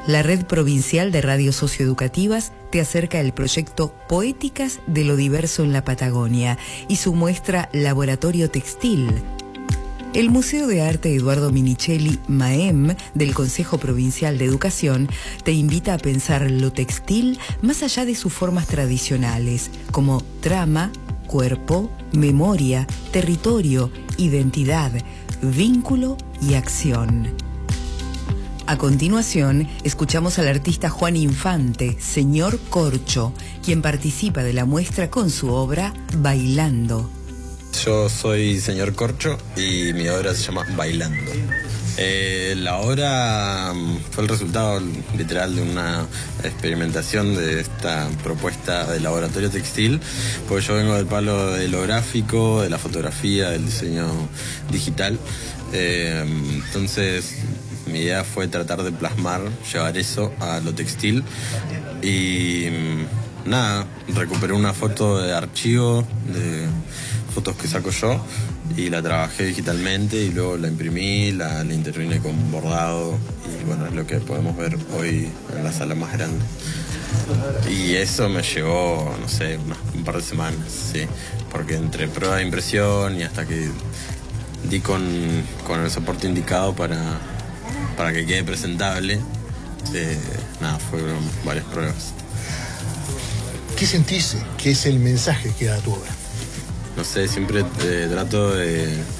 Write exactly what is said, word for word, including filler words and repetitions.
La Red Provincial de Radios Socioeducativas te acerca el proyecto Poéticas de lo Diverso en la Patagonia y su muestra Laboratorio Textil. El Museo de Arte Eduardo Minichelli, MAEM, del Consejo Provincial de Educación, te invita a pensar lo textil más allá de sus formas tradicionales, como trama, cuerpo, memoria, territorio, identidad, vínculo y acción. A continuación, escuchamos al artista Juan Infante, Señor Corcho, quien participa de la muestra con su obra Bailando. Yo soy Señor Corcho y mi obra se llama Bailando. Eh, la obra fue el resultado literal de una experimentación de esta propuesta de laboratorio textil, porque yo vengo del palo de lo gráfico, de la fotografía, del diseño digital. Eh, entonces mi idea fue tratar de plasmar, llevar eso a lo textil y nada, recuperé una foto de archivo de fotos que saco yo y la trabajé digitalmente y luego la imprimí, la, la intervine con bordado y bueno, es lo que podemos ver hoy en la sala más grande. Y eso me llevó, no sé, unas, un par de semanas, sí, porque entre prueba de impresión y hasta que di con, con el soporte indicado para, para que quede presentable, eh, nada, fueron varias pruebas. ¿Qué sentís que es el mensaje que da tu obra? No sé, siempre eh, trato de